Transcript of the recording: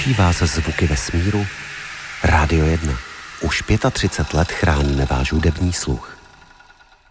Těší vás zvuky vesmíru? Rádio 1. Už 35 let chráníme váš hudební sluch.